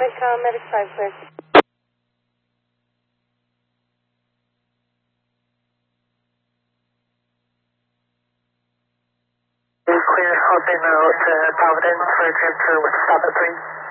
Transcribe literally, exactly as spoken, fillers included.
Paycom, Medic five clear. Clear, open route to Providence for transfer with stop at three.